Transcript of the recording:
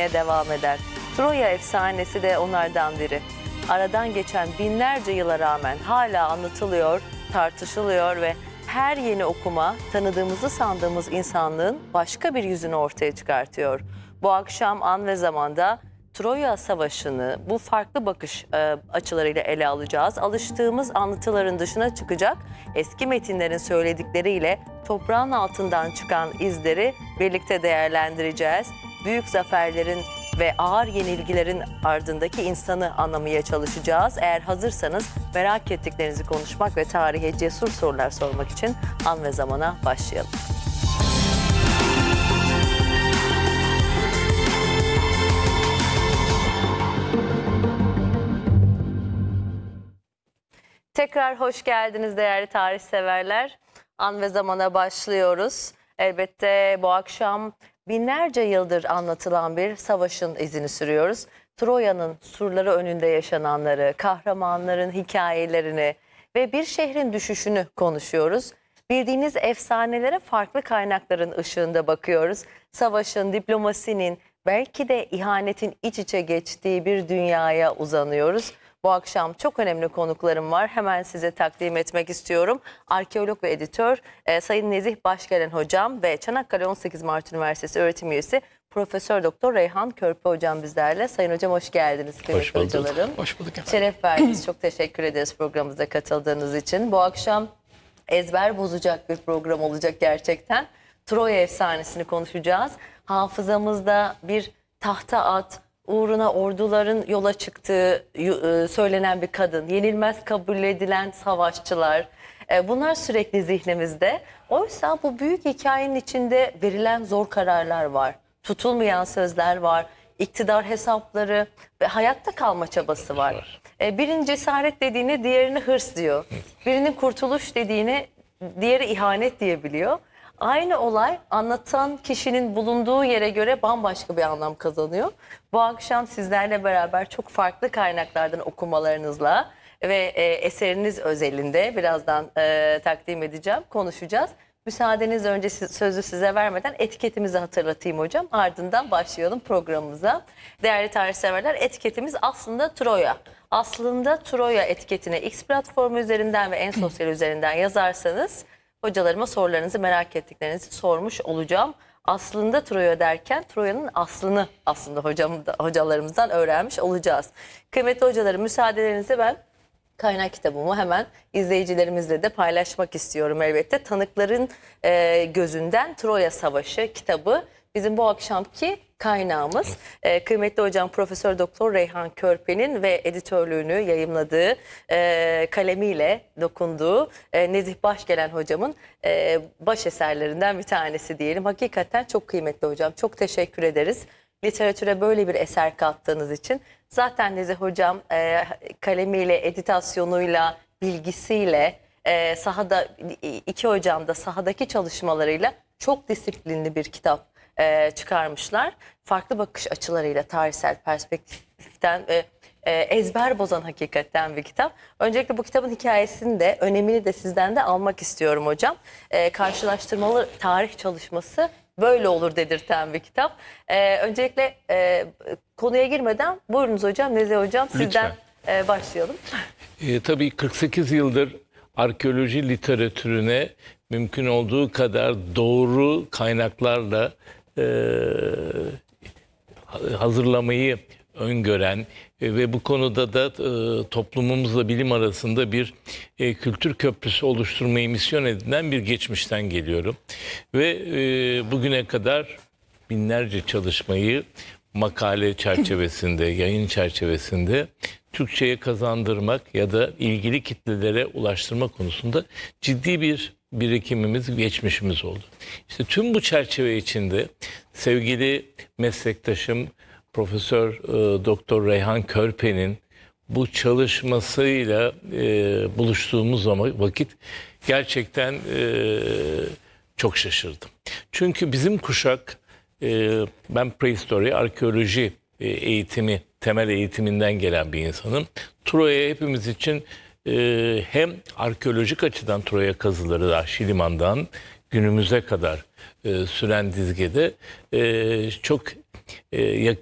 etmeye devam eder. Troya efsanesi de onlardan biri. Aradan geçen binlerce yıla rağmen hala anlatılıyor, tartışılıyor ve her yeni okuma tanıdığımızı sandığımız insanlığın başka bir yüzünü ortaya çıkartıyor. Bu akşam An ve Zaman'da Troya Savaşı'nı bu farklı bakış açılarıyla ele alacağız. Alıştığımız anlatıların dışına çıkacak, eski metinlerin söyledikleriyle toprağın altından çıkan izleri birlikte değerlendireceğiz. Büyük zaferlerin ve ağır yenilgilerin ardındaki insanı anlamaya çalışacağız. Eğer hazırsanız merak ettiklerinizi konuşmak ve tarihe cesur sorular sormak için An ve Zaman'a başlayalım. Tekrar hoş geldiniz değerli tarih severler. An ve Zaman'a başlıyoruz. Elbette bu akşam binlerce yıldır anlatılan bir savaşın izini sürüyoruz. Troya'nın surları önünde yaşananları, kahramanların hikayelerini ve bir şehrin düşüşünü konuşuyoruz. Bildiğiniz efsanelere farklı kaynakların ışığında bakıyoruz. Savaşın, diplomasinin, belki de ihanetin iç içe geçtiği bir dünyaya uzanıyoruz. Bu akşam çok önemli konuklarım var. Hemen size takdim etmek istiyorum. Arkeolog ve editör Sayın Nezih Başgelen Hocam ve Çanakkale 18 Mart Üniversitesi öğretim üyesi Profesör Doktor Reyhan Körpe Hocam bizlerle. Sayın Hocam hoş geldiniz. Hoş bulduk. Hocalarım. Hoş bulduk efendim. Şeref verdiniz. Çok teşekkür ederiz programımıza katıldığınız için. Bu akşam ezber bozacak bir program olacak gerçekten. Troya efsanesini konuşacağız. Hafızamızda bir tahta at, uğruna orduların yola çıktığı söylenen bir kadın, yenilmez kabul edilen savaşçılar, bunlar sürekli zihnimizde. Oysa bu büyük hikayenin içinde verilen zor kararlar var, tutulmayan sözler var, iktidar hesapları ve hayatta kalma çabası var. Birinin cesaret dediğine diğerini hırs diyor, birinin kurtuluş dediğine diğeri ihanet diyebiliyor. Aynı olay anlatan kişinin bulunduğu yere göre bambaşka bir anlam kazanıyor. Bu akşam sizlerle beraber çok farklı kaynaklardan okumalarınızla ve eseriniz özelinde birazdan takdim edeceğim, konuşacağız. Müsaadenizle önce sözü size vermeden etiketimizi hatırlatayım hocam. Ardından başlayalım programımıza. Değerli tarihseverler, etiketimiz aslında Troya. Aslında Troya etiketine X platformu üzerinden ve En Sosyal üzerinden yazarsanız hocalarıma sorularınızı, merak ettiklerinizi sormuş olacağım. Aslında Troya derken Troya'nın aslını aslında hocalarımızdan öğrenmiş olacağız. Kıymetli hocalarım, müsaadelerinizle ben kaynak kitabımı hemen izleyicilerimizle de paylaşmak istiyorum elbette. Tanıkların gözünden Troya Savaşı kitabı bizim bu akşamki kaynağımız. Kıymetli hocam Profesör Doktor Reyhan Körpe'nin ve editörlüğünü yayımladığı, kalemiyle dokunduğu Nezih Başgelen hocamın baş eserlerinden bir tanesi diyelim. Hakikaten çok kıymetli hocam. Çok teşekkür ederiz. Literatüre böyle bir eser kattığınız için. Zaten Nezih hocam kalemiyle, editasyonuyla, bilgisiyle, sahada iki hocam da sahadaki çalışmalarıyla çok disiplinli bir kitap çıkarmışlar. Farklı bakış açılarıyla tarihsel perspektiften ezber bozan hakikaten bir kitap. Öncelikle bu kitabın hikayesini de önemini de sizden de almak istiyorum hocam. Karşılaştırmalı tarih çalışması böyle olur dedirten bir kitap. Öncelikle konuya girmeden buyurunuz hocam, Nezih hocam sizden başlayalım. Tabii 48 yıldır arkeoloji literatürüne mümkün olduğu kadar doğru kaynaklarla hazırlamayı öngören ve bu konuda da toplumumuzla bilim arasında bir kültür köprüsü oluşturmayı misyon edinen bir geçmişten geliyorum. Ve bugüne kadar binlerce çalışmayı makale çerçevesinde, yayın çerçevesinde Türkçe'ye kazandırmak ya da ilgili kitlelere ulaştırma konusunda ciddi bir birikimimiz, geçmişimiz oldu. İşte tüm bu çerçeve içinde sevgili meslektaşım Profesör Doktor Reyhan Körpe'nin bu çalışmasıyla buluştuğumuz vakit gerçekten çok şaşırdım. Çünkü bizim kuşak, ben prehistory, arkeoloji eğitimi, temel eğitiminden gelen bir insanım. Troya hepimiz için hem arkeolojik açıdan Troya kazıları da Şiliman'dan günümüze kadar süren dizgede çok